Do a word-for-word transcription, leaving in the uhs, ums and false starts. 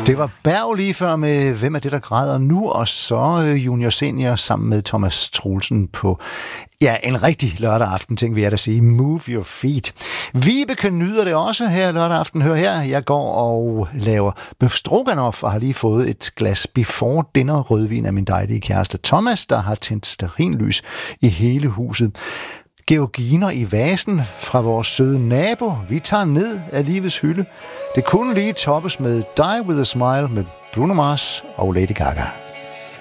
Det var Berg lige før med Hvem er det, der græder nu? Og så Junior Senior sammen med Thomas Troelsen på ja, en rigtig lørdag aften, tænker vi at at sige. Move your feet. Vibeke nyder det også her lørdag aften. Hør her, jeg går og laver bøf stroganoff og har lige fået et glas before dinner rødvin af min dejlige kæreste Thomas, der har tændt stearinlys i hele huset. Georginer i vasen fra vores søde nabo. Vi tager ned af livets hylde. Det kunne lige toppes med Die With A Smile med Bruno Mars og Lady Gaga.